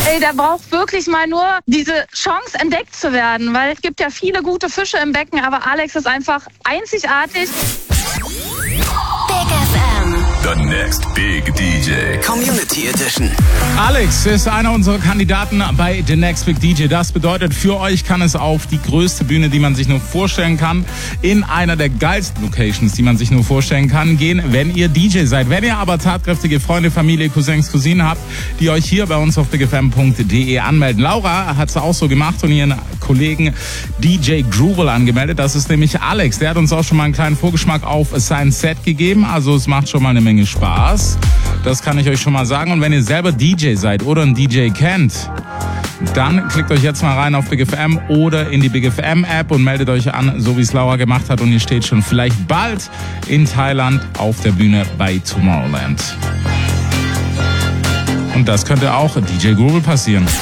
Ey, der braucht wirklich mal nur diese Chance, entdeckt zu werden, weil es gibt ja viele gute Fische im Becken, aber Alex ist einfach einzigartig. Big FM. The next big DJ. Community Edition. Alex ist einer unserer Kandidaten bei The Next Big DJ. Das bedeutet, für euch kann es auf die größte Bühne, die man sich nur vorstellen kann, in einer der geilsten Locations, die man sich nur vorstellen kann, gehen, wenn ihr DJ seid. Wenn ihr aber tatkräftige Freunde, Familie, Cousins, Cousinen habt, die euch hier bei uns auf bigfm.de anmelden. Laura hat es auch so gemacht und ihren Kollegen DJ Groovil angemeldet. Das ist nämlich Alex. Der hat uns auch schon mal einen kleinen Vorgeschmack auf sein Set gegeben. Also es macht schon mal eine Menge Spaß. Das kann ich euch schon mal sagen. Und wenn ihr selber DJ seid oder einen DJ kennt, dann klickt euch jetzt mal rein auf Big FM oder in die Big FM App und meldet euch an, so wie es Laura gemacht hat. Und ihr steht schon vielleicht bald in Thailand auf der Bühne bei Tomorrowland. Und das könnte auch DJ Groovil passieren.